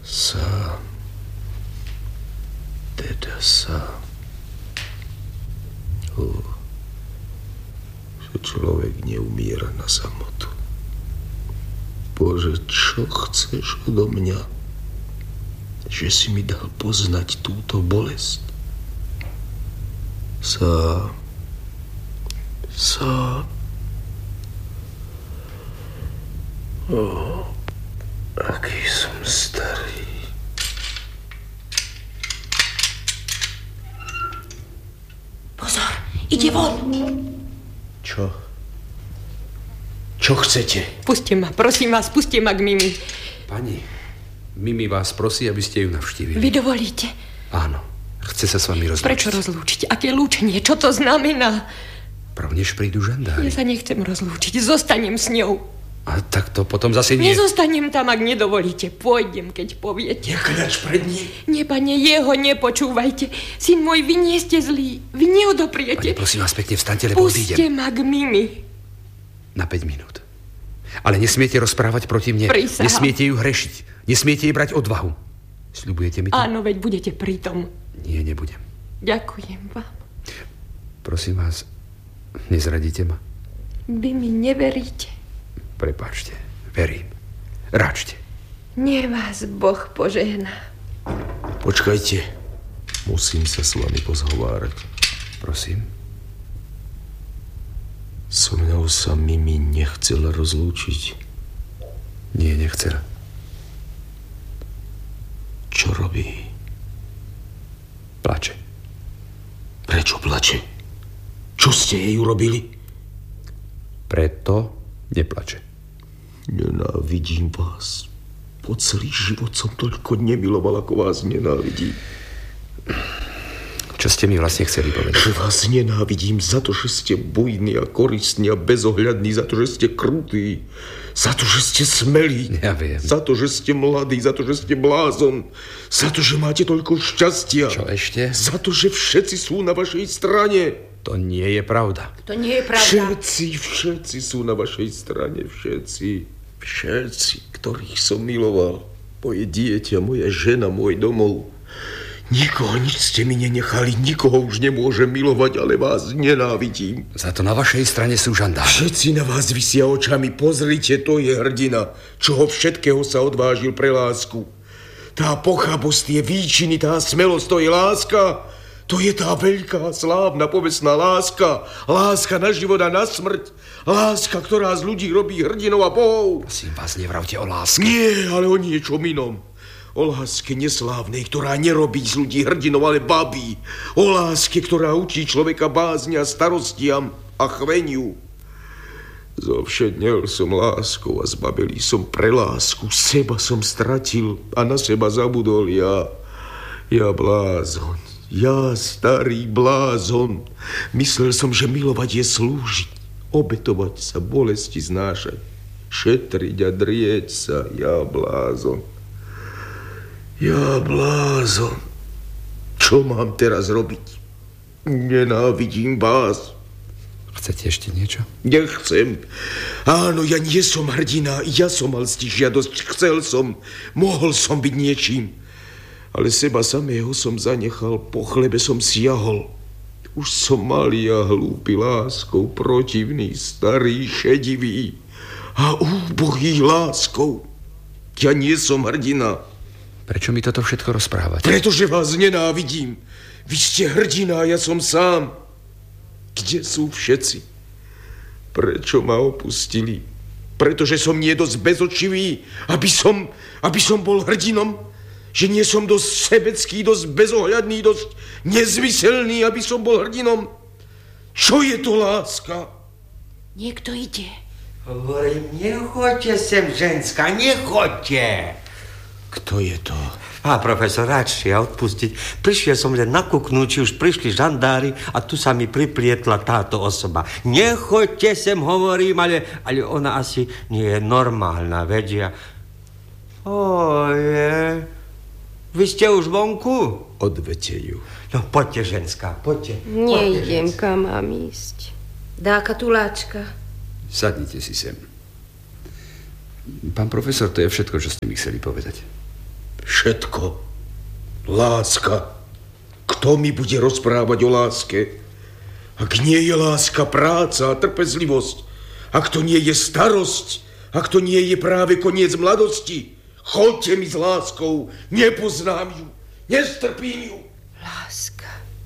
Sám. Teda sám. Že človek neumiera na samotu. Bože, čo chceš odo mňa? Že si mi dal poznať túto bolesť. Sám. Aký som starý. Pozor, ide von. Čo? Čo chcete? Puste ma, prosím vás, puste ma k Mimi. Pani, Mimi vás prosí, aby ste ju navštívili. Vy dovolíte? Áno, chce sa s vami rozlúčiť. Prečo rozlúčiť? Aké lúčenie? Čo to znamená? Prv než prídu žandári. Ja sa nechcem rozlúčiť, zostanem s ňou. A tak to potom zase nie... Nezostanem tam, ak nedovolíte. Pôjdem, keď poviete. Nekľač pred ním. Nie, pane, jeho nepočúvajte. Syn môj, vy nie ste zlí. Vy neodopriete. Pani, prosím vás, pekne vstaňte, lebo odídem. Puste ma k Mimi. Na 5 minút. Ale nesmiete rozprávať proti mne. Prísahám. Nesmiete ju hrešiť. Nesmiete jej brať odvahu. Sľubujete mi to? Áno, veď budete pri tom. Nie, nebudem. Ďakujem vám. Prosím vás, nezradíte ma. Vy mi neveríte. Prepáčte, verím. Račte. Nie vás Boh požehná. Počkajte. Musím sa s vami pozhovárať. Prosím. So mnou sa Mimi nechcela rozlúčiť. Nie, nechcela. Čo robí? Plače. Prečo plače? Čo ste jej urobili? Preto neplače. Nenávidím vás. Po celý život som toľko nemiloval, ako vás nenávidím. Čo ste mi vlastne chceli povedať? Že vás nenávidím za to, že ste bujní a koristní a bezohľadní, za to, že ste krutí, za to, že ste smelí, ja viem. Za to, že ste mladí, za to, že ste blázon, za to, že máte toľko šťastia. Čo ešte? Za to, že všetci sú na vašej strane. To nie je pravda. To nie je pravda. Všetci sú na vašej strane, všetci, ktorých som miloval. Moje dieťa, moja žena, môj domov. Nikoho nič ste mi nenechali, nikoho už nemôžem milovať, ale vás nenávidím. Za to na vašej strane sú žandári. Všetci na vás visia očami, pozrite, to je hrdina, čoho všetkého sa odvážil pre lásku. Tá pochabosť, tie výčiny, tá smelosť, to je láska. To je tá veľká, slávna, povestná láska. Láska na život a na smrť. Láska, ktorá z ľudí robí hrdinov a bohov. Prosím vás, nevravte o láske. Nie, ale o niečom inom. O láske neslávnej, ktorá nerobí z ľudí hrdinov, ale babí. O láske, ktorá učí človeka bázni a starostiam a chveniu. Zovšednel som láskou a zbabelý som pre lásku. Seba som stratil a na seba zabudol ja. Ja blázon. Ja, starý blázon. Myslel som, že milovať je slúžiť, obetovať sa, bolesti znášať, šetriť a drieť sa. Ja, blázon. Ja, blázon. Čo mám teraz robiť? Nenávidím vás. Chcete ešte niečo? Nechcem. Áno, ja nie som hrdina, ja som mal stižiadosť, chcel som, mohol som byť niečím. Ale seba samého som zanechal, po chlebe som siahol. Už som malý a hlúpy, láskou protivný, starý, šedivý a úbohý láskou. Ja nie som hrdina. Prečo mi toto všetko rozprávate? Pretože vás nenávidím. Vy ste hrdina a ja som sám. Kde sú všetci? Prečo ma opustili? Pretože som nie dosť bezočivý, aby som bol hrdinom? Že nie som dosť sebecký, dosť bezohľadný, dosť nezmyselný, aby som bol hrdinom? Čo je to láska? Niekto ide. Hovorím, nechoďte sem, ženská, nechoďte. Kto je to? Pán profesor, radšej odpustiť. Prišiel som len nakúknúť, či už prišli žandári a tu sa mi priplietla táto osoba. Nechoďte sem, hovorím, ale ona asi nie je normálna, vedia. Oje... Vy ste už vonku? Odvete ju. No poďte, ženská, poďte. Nejdem, kam mám ísť. Dáka tuláčka. Sadnite si sem. Pán profesor, to je všetko, čo ste mi chceli povedať. Všetko. Láska. Kto mi bude rozprávať o láske? Ak nie je láska, práca a trpezlivosť, ak to nie je starosť, ak to nie je práve koniec mladosti, choďte mi s láskou, nepoznám ju, nestrpím ju. Láska.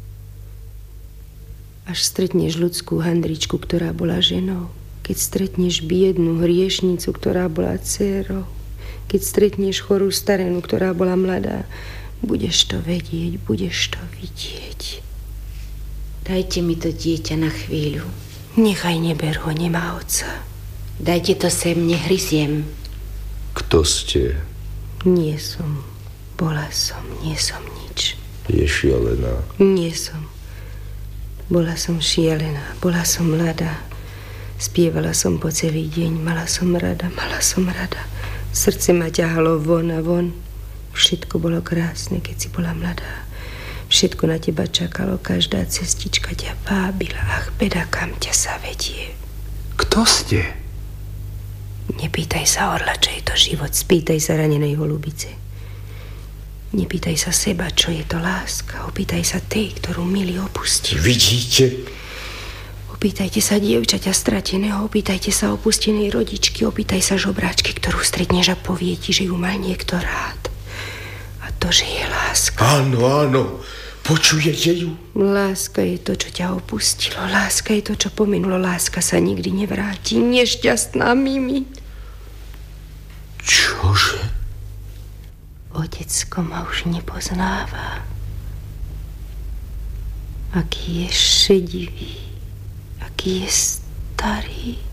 Až stretneš ľudskú handričku, ktorá bola ženou, keď stretneš biednú hriešnicu, ktorá bola dcérou, keď stretneš chorú starenu, ktorá bola mladá, budeš to vedieť, budeš to vidieť. Dajte mi to dieťa na chvíľu. Nechaj, neber ho, nemá otca. Dajte to sem, nehryziem. Kto ste? Nie som. Bola som, nie som nič. Je šialená. Nie som. Bola som šialená, bola som mladá. Spievala som po celý deň, mala som rada, mala som rada. Srdce ma ťahalo von a von. Všetko bolo krásne, keď si bola mladá. Všetko na teba čakalo, každá cestička ťa vábila. Ach, beda, kam ťa sa vedie. Kto ste? Nepýtaj sa orla, čo je to život. Spýtaj sa ranenej holubice. Nepýtaj sa seba, čo je to láska. Opýtaj sa tej, ktorú milý opustil. Vidíte? Opýtajte sa dievčaťa strateného, opýtajte sa opustenej rodičky, opýtaj sa žobráčky, ktorú stretneš a povie ti, že ju mal niekto rád. A to, že je láska. Áno, áno. Počujete ju? Láska je to, čo ťa opustilo. Láska je to, čo pominulo. Láska sa nikdy nevráti. Nešťastná Mimi. Čože? Otecko ma už nepoznáva. Aký je šedivý. Aký je starý.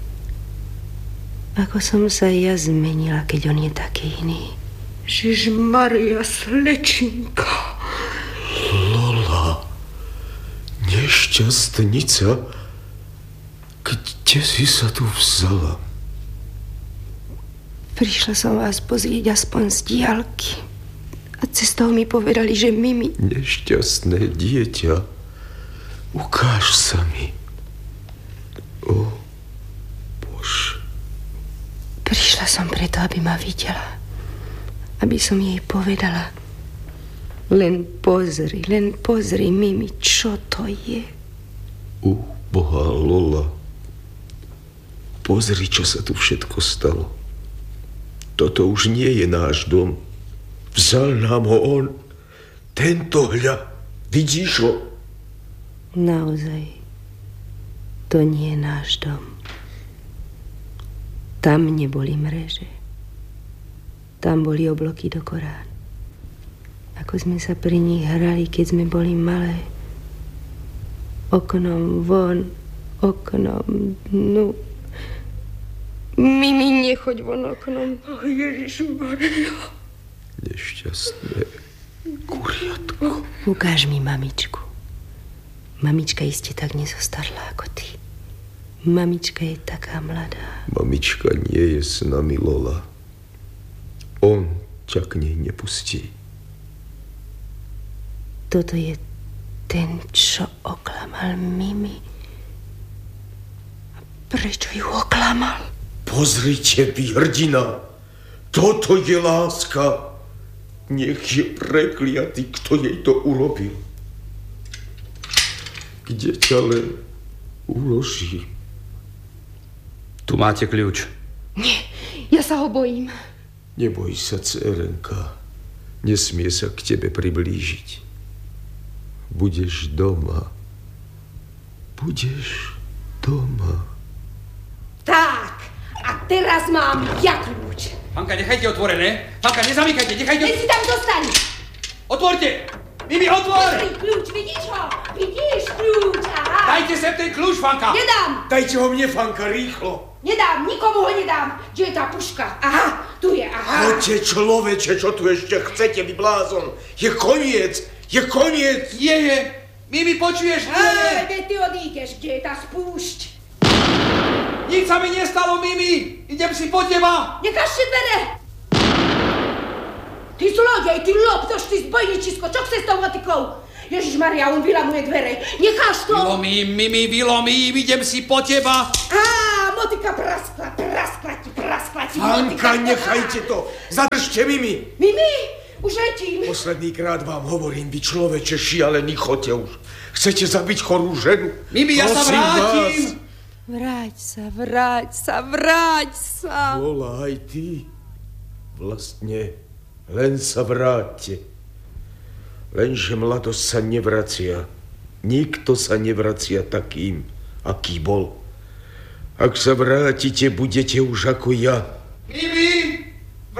Ako som sa ja zmenila, keď on je taký iný. Žižmaria, slečinka. Lola, nešťastnica, kde si sa tu vzala? Prišla som vás pozrieť aspoň z diaľky. A cestou mi povedali, že Mimi... Nešťastné dieťa, ukáž sa mi. O, Bože. Prišla som preto, aby ma videla. Aby som jej povedala... Len pozri, Mimi, čo to je? Boha, Lola. Pozri, čo sa tu všetko stalo. Toto už nie je náš dom. Vzal nám ho on. Tento hľa. Vidíš ho? Naozaj. To nie je náš dom. Tam neboli mreže. Tam boli obloky do Korán. Ako sme sa pri nich hrali, keď sme boli malé. Oknom von, oknom dnu. Mimi, nechoď von oknom. Oh, Ježišmaria. Nešťastné kuriatko. Ukáž mi mamičku. Mamička iste tak nezostarla ako ty. Mamička je taká mladá. Mamička nie je s nami, Lola. On ťa k nej nepustí. Toto je ten, čo oklamal Mimi. A prečo ju oklamal? Pozrite, vy hrdina. Toto je láska. Nech je prekliatý, kto jej to urobil. Kde ťa len uloží? Tu máte kľúč. Nie, ja sa ho bojím. Neboj sa, dcérenka. Nesmie sa k tebe priblížiť. Budeš doma. Budeš doma. Tak, a teraz mám ja kľúč. Fanka, nechajte otvorené. Fanka, nezamykajte, nechajte... Keď si tam zostaň. Otvorte! Mimi, otvor! Pozri, kľúč, vidíš ho? Vidíš kľúč, aha. Dajte sem ten kľúč, Fanka! Nedám. Dajte ho mne, Fanka, rýchlo. Nedám, nikomu ho nedám. Kde je tá puška? Aha, tu je, aha. Choďte, človeče, čo tu ešte chcete, vy blázon? Je koniec. Je koniec! Nie je! Mimi, počuješ? Nie je! Kde ty odídeš? Kde je tá spúšť? Nič sa mi nestalo, Mimi! Idem si po teba! Nekažte dvere! Ty zlodej, ty loptoš, ty zbojničisko, čo chce s tou motikou? Ježišmaria, on vylamuje dvere. Necháš to? Vylomím, Mimi, vylomím, idem si po teba! Motika praskla ti, Fanka, nechajte to! Zadržte Mimi! Mimi? Už letím. Posledný krát vám hovorím, vy človeče šialený, choďte už. Chcete zabiť chorú ženu? Mimi, ja sa vrátim! Vráť sa. Lola, aj ty. Vlastne, len sa vráťte. Lenže mladosť sa nevracia. Nikto sa nevracia takým, aký bol. Ak sa vrátite, budete už ako ja.